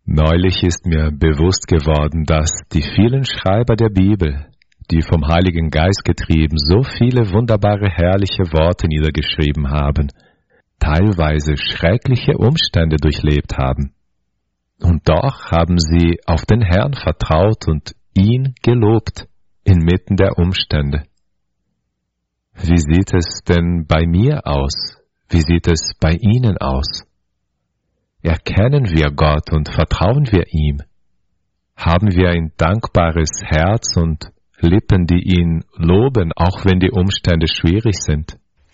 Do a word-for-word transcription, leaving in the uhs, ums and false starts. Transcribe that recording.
Neulich ist mir bewusst geworden, dass die vielen Schreiber der Bibel, die vom Heiligen Geist getrieben so viele wunderbare, herrliche Worte niedergeschrieben haben, teilweise schreckliche Umstände durchlebt haben. Und doch haben sie auf den Herrn vertraut und ihn gelobt inmitten der Umstände. Wie sieht es denn bei mir aus? Wie sieht es bei Ihnen aus? Erkennen wir Gott und vertrauen wir ihm? Haben wir ein dankbares Herz und Lippen, die ihn loben, auch wenn die Umstände schwierig sind?